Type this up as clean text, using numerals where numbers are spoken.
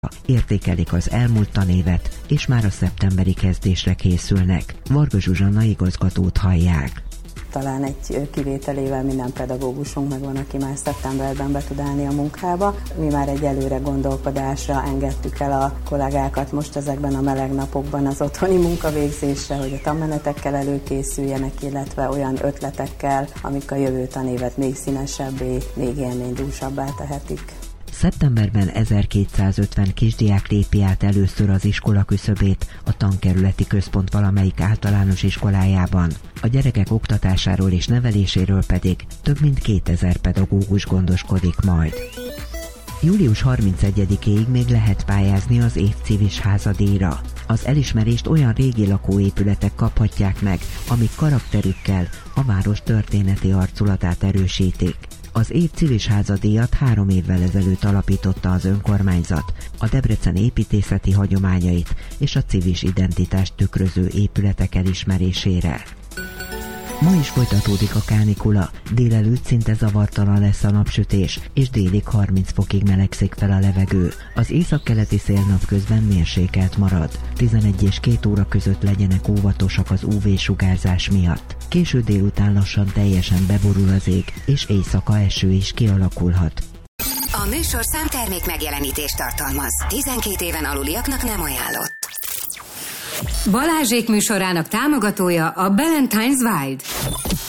Értékelik az elmúlt tanévet, és már a szeptemberi kezdésre készülnek. Varga Zsuzsanna igazgatót hallják. Talán egy kivételével minden pedagógusunk megvan, aki már szeptemberben be tud állni a munkába. Mi már egy előre gondolkodásra engedtük el a kollégákat most ezekben a meleg napokban az otthoni munkavégzésre, hogy a tanmenetekkel előkészüljenek, illetve olyan ötletekkel, amik a jövő tanévet még színesebbé, még élménydúsabbá tehetik. Szeptemberben 1250 kisdiák lépi át először az iskola küszöbét a tankerületi központ valamelyik általános iskolájában. A gyerekek oktatásáról és neveléséről pedig több mint 2000 pedagógus gondoskodik majd. Július 31-éig még lehet pályázni az év civis házadíjra. Az elismerést olyan régi lakóépületek kaphatják meg, amik karakterükkel a város történeti arculatát erősítik. Az év civis házadíjat 3 évvel ezelőtt alapította az önkormányzat, a Debrecen építészeti hagyományait és a civis identitást tükröző épületek elismerésére. Ma is folytatódik a kánikula, délelőtt szinte zavartalan lesz a napsütés, és délig 30 fokig melegszik fel a levegő. Az északkeleti szél napközben mérsékelt marad. 11 és 2 óra között legyenek óvatosak az UV-sugárzás miatt. Késő délután lassan teljesen beborul az ég, és éjszaka eső is kialakulhat. A műsorszám termék megjelenítést tartalmaz. 12 éven aluliaknak nem ajánlott. Balázsék műsorának támogatója a Ballantine's Wild.